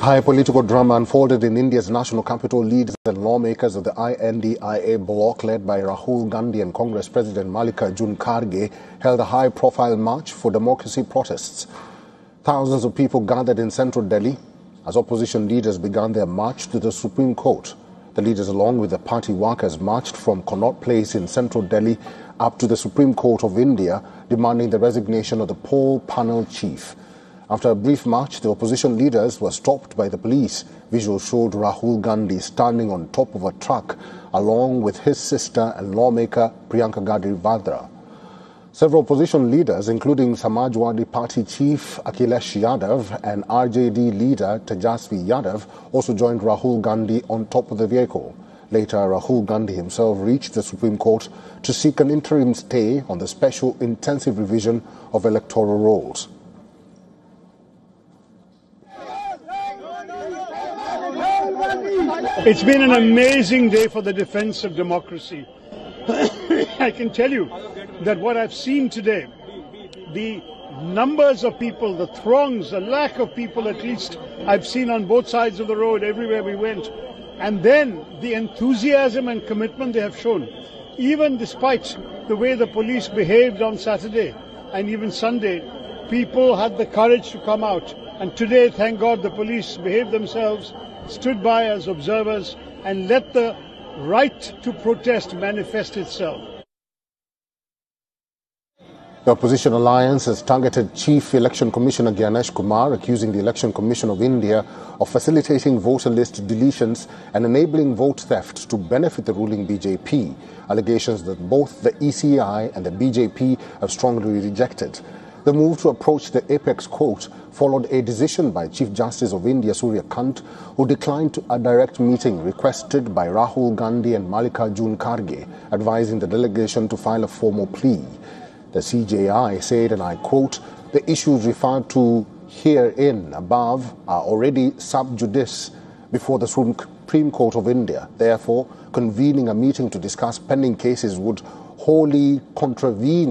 High political drama unfolded in India's national capital. Leaders and lawmakers of the INDIA bloc, led by Rahul Gandhi and Congress President Mallikarjun Kharge, held a high-profile march for democracy protests. Thousands of people gathered in central Delhi as opposition leaders began their march to the Supreme Court. The leaders, along with the party workers, marched from Connaught Place in central Delhi up to the Supreme Court of India, demanding the resignation of the poll panel chief. After a brief march, the opposition leaders were stopped by the police. Visuals showed Rahul Gandhi standing on top of a truck along with his sister and lawmaker Priyanka Gandhi Vadra. Several opposition leaders, including Samajwadi Party chief Akhilesh Yadav and RJD leader Tejasvi Yadav, also joined Rahul Gandhi on top of the vehicle. Later, Rahul Gandhi himself reached the Supreme Court to seek an interim stay on the special intensive revision of electoral rolls. It's been an amazing day for the defense of democracy. I can tell you that what I've seen today, the numbers of people, the throngs, the lack of people at least I've seen on both sides of the road everywhere we went, and then the enthusiasm and commitment they have shown, even despite the way the police behaved on Saturday and even Sunday, people had the courage to come out. And today, thank God, the police behaved themselves, stood by as observers and let the right to protest manifest itself. The opposition alliance has targeted Chief Election Commissioner Gyanesh Kumar, accusing the Election Commission of India of facilitating voter list deletions and enabling vote theft to benefit the ruling BJP. Allegations that both the ECI and the BJP have strongly rejected. The move to approach the apex court followed a decision by Chief Justice of India Surya Kant, who declined a direct meeting requested by Rahul Gandhi and Mallikarjun Kharge, advising the delegation to file a formal plea. The CJI said, and I quote, "The issues referred to herein above are already sub judice before the Supreme Court of India. Therefore, convening a meeting to discuss pending cases would wholly contravene